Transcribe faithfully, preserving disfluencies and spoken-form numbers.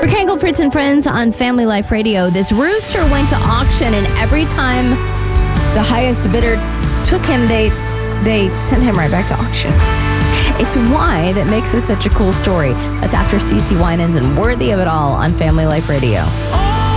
Brooke Hankel, Fritz and Friends on Family Life Radio. This rooster went to auction, and every time the highest bidder took him, they they sent him right back to auction. It's why that makes this such a cool story. That's after CeCe Winans and Worthy of It All on Family Life Radio.